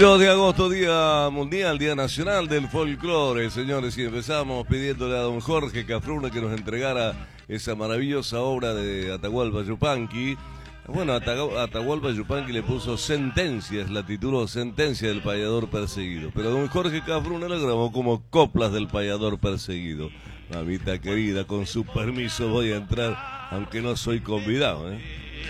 De agosto, Día Mundial, Día Nacional del Folclore, señores, y empezamos pidiéndole a don Jorge Cafrune que nos entregara esa maravillosa obra de Atahualpa Yupanqui. Bueno, Atahualpa Yupanqui le puso Sentencias, la tituló Sentencia del Payador Perseguido, pero don Jorge Cafrune lo grabó como Coplas del Payador Perseguido. Mamita querida, con su permiso voy a entrar, aunque no soy convidado, ¿eh?